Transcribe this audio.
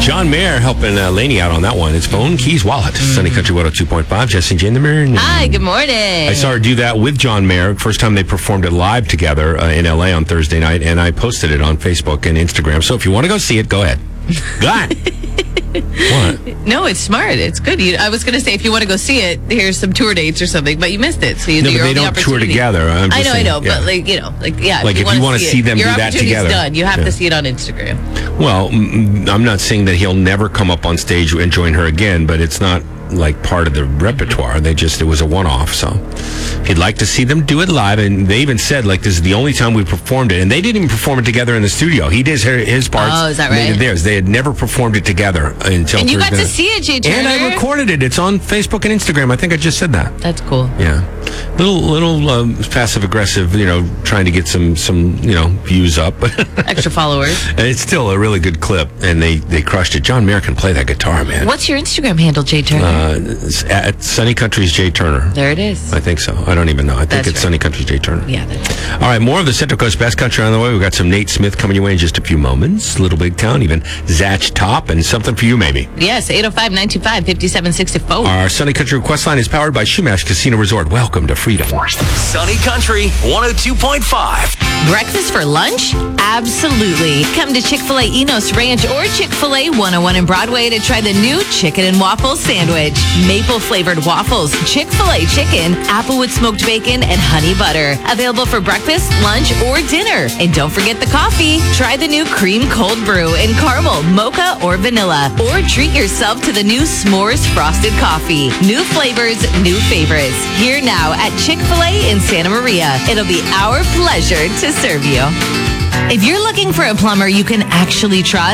John Mayer helping Lainey out on that one. It's Phone, Keys, Wallet. Sunny Country 102.5. Jesse and Jane the Mirror. Hi, good morning. I saw her do that with John Mayer. First time they performed it live together in L.A. on Thursday night, and I posted it on Facebook and Instagram. So if you want to go see it, go ahead. Go ahead. What? No, it's smart. It's good. I was going to say, if you want to go see it, here's some tour dates or something, but you missed it. So you No, but they don't tour together. I know, but Like if you want to see them do that together. Done. You have to see it on Instagram. Well, I'm not saying that he'll never come up on stage and join her again, but it's not like part of the repertoire. It was a one-off, so he'd like to see them do it live, and they even said, like, this is the only time we performed it, and they didn't even perform it together in the studio. He did his parts. Oh, is that right? They did theirs. They had never performed it together until And you got to see it, Jay Turner. And I recorded it. It's on Facebook and Instagram. I think I just said that. That's cool. Yeah. Little passive-aggressive, trying to get some views up. Extra followers. It's still a really good clip, and they crushed it. John Mayer can play that guitar, man. What's your Instagram handle, Jay Turner? At Sunny Country's Jay Turner. There it is. I think so. I don't even know. I think That's it's right. Sunny Country's Jay Turner. Yeah, that's it. All right, more of the Central Coast Best Country on the way. We've got some Nate Smith coming your way in just a few moments. Little Big Town, even Zatch Top, and something for you, maybe. Yes, 805-925-5764. Our Sunny Country request line is powered by Shumash Casino Resort. Welcome to freedom. Sunny Country 102.5. Breakfast for lunch? Absolutely. Come to Chick-fil-A Enos Ranch or Chick-fil-A 101 in Broadway to try the new Chicken and Waffles sandwich. Maple-flavored waffles, Chick-fil-A chicken, applewood smoked bacon, and honey butter. Available for breakfast, lunch, or dinner. And don't forget the coffee. Try the new cream cold brew in caramel, mocha, or vanilla. Or treat yourself to the new s'mores frosted coffee. New flavors, new favorites. Here now at Chick-fil-A in Santa Maria. It'll be our pleasure to serve you. If you're looking for a plumber you can actually trust,